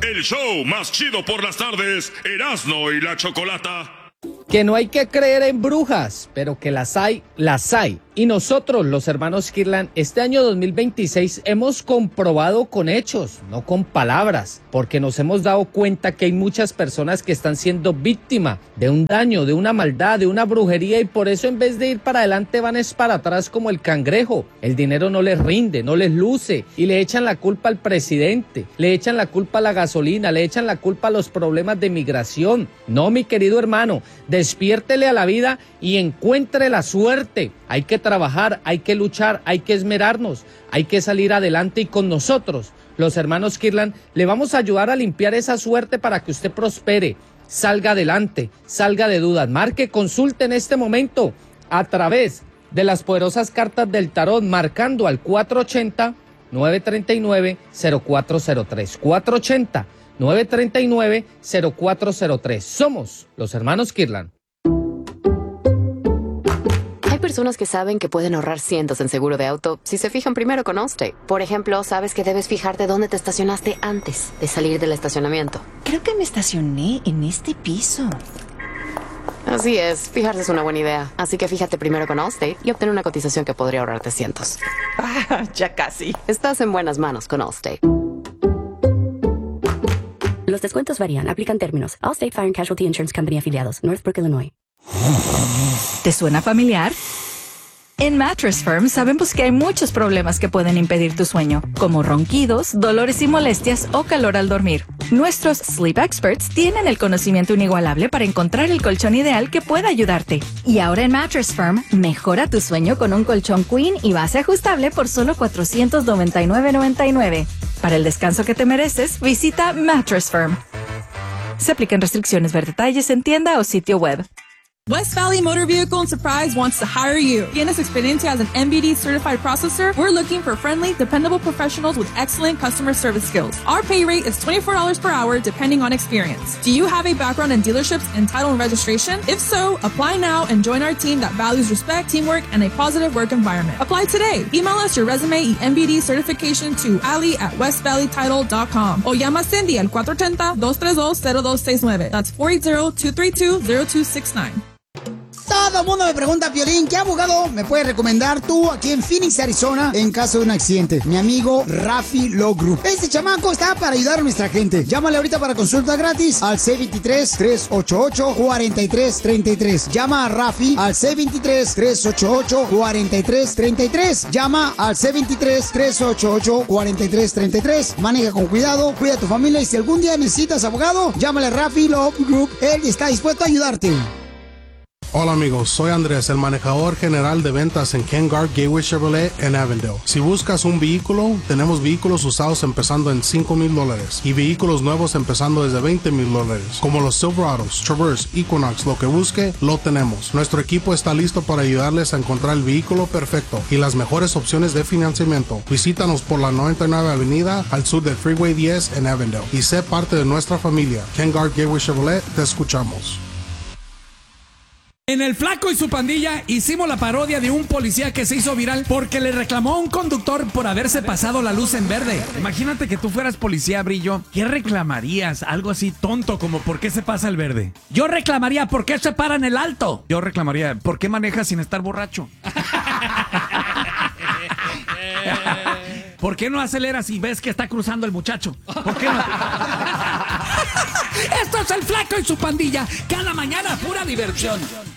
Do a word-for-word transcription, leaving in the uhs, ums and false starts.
el show más chido por las tardes, Erasmo y la Chocolata. Que no hay que creer en brujas, pero que las hay, las hay. Y nosotros, los hermanos Kirlan, este año dos mil veintiséis hemos comprobado con hechos, no con palabras, porque nos hemos dado cuenta que hay muchas personas que están siendo víctimas de un daño, de una maldad, de una brujería, y por eso en vez de ir para adelante van es para atrás como el cangrejo. El dinero no les rinde, no les luce, y le echan la culpa al presidente, le echan la culpa a la gasolina, le echan la culpa a los problemas de migración. No, mi querido hermano, despiértele a la vida y encuentre la suerte. Hay que trabajar, hay que luchar, hay que esmerarnos, hay que salir adelante, y con nosotros, los hermanos Kirlan, le vamos a ayudar a limpiar esa suerte para que usted prospere, salga adelante, salga de dudas. Marque, consulte en este momento a través de las poderosas cartas del tarot, marcando al cuatro ochenta, nueve treinta y nueve, cero cuatro cero tres, cuatro ochenta, nueve treinta y nueve, cero cuatro cero tres. Somos los hermanos Kirlan. Hay personas que saben que pueden ahorrar cientos en seguro de auto si se fijan primero con Allstate. Por ejemplo, sabes que debes fijarte dónde te estacionaste antes de salir del estacionamiento. Creo que me estacioné en este piso. Así es, fijarse es una buena idea. Así que fíjate primero con Allstate y obtén una cotización que podría ahorrarte cientos. Ah, ya casi. Estás en buenas manos con Allstate. Los descuentos varían, aplican términos. Allstate Fire and Casualty Insurance Company afiliados, Northbrook, Illinois. ¿Te suena familiar? En Mattress Firm sabemos que hay muchos problemas que pueden impedir tu sueño, como ronquidos, dolores y molestias o calor al dormir. Nuestros Sleep Experts tienen el conocimiento inigualable para encontrar el colchón ideal que pueda ayudarte. Y ahora en Mattress Firm, mejora tu sueño con un colchón Queen y base ajustable por solo cuatrocientos noventa y nueve noventa y nueve. Para el descanso que te mereces, visita Mattress Firm. Se aplican restricciones. Ver detalles en tienda o sitio web. West Valley Motor Vehicle and Surprise wants to hire you. ¿Tienes experiencia as an M V D certified processor? We're looking for friendly, dependable professionals with excellent customer service skills. Our pay rate is twenty-four dollars per hour depending on experience. Do you have a background in dealerships and title and registration? If so, apply now and join our team that values respect, teamwork, and a positive work environment. Apply today. Email us your resume y M V D certification to ali at west valley title dot com o llama a Cindy al cuatro ochenta, dos tres dos, cero dos seis nueve. That's four eight zero, two three two, zero two six nine. Todo el mundo me pregunta, Piolín, ¿qué abogado me puedes recomendar tú aquí en Phoenix, Arizona, en caso de un accidente? Mi amigo Rafi Law Group. Este chamaco está para ayudar a nuestra gente. Llámale ahorita para consulta gratis al seis dos tres, tres ocho ocho, cuatro tres tres tres. Llama a Rafi al seis dos tres, tres ocho ocho, cuatro tres tres tres. Llama al seis dos tres, tres ocho ocho, cuatro tres tres tres. Maneja con cuidado, cuida a tu familia, y si algún día necesitas abogado, llámale a Rafi Law Group. Él está dispuesto a ayudarte. Hola amigos, soy Andrés, el manejador general de ventas en Ken Gard Gateway Chevrolet en Avondale. Si buscas un vehículo, tenemos vehículos usados empezando en cinco mil dólares y vehículos nuevos empezando desde veinte mil dólares, como los Silverados, Traverse, Equinox. Lo que busque, lo tenemos. Nuestro equipo está listo para ayudarles a encontrar el vehículo perfecto y las mejores opciones de financiamiento. Visítanos por la noventa y nueve Avenida al sur del Freeway diez en Avondale y sé parte de nuestra familia. Ken Gard Gateway Chevrolet, te escuchamos. En El Flaco y su pandilla hicimos la parodia de un policía que se hizo viral porque le reclamó a un conductor por haberse pasado la luz en verde. Imagínate que tú fueras policía, Brillo. ¿Qué reclamarías? Algo así tonto como ¿por qué se pasa el verde? Yo reclamaría ¿por qué se para en el alto? Yo reclamaría ¿por qué manejas sin estar borracho? ¿Por qué no aceleras si ves que está cruzando el muchacho? ¿Por qué no? Esto es El Flaco y su pandilla. Cada mañana pura diversión.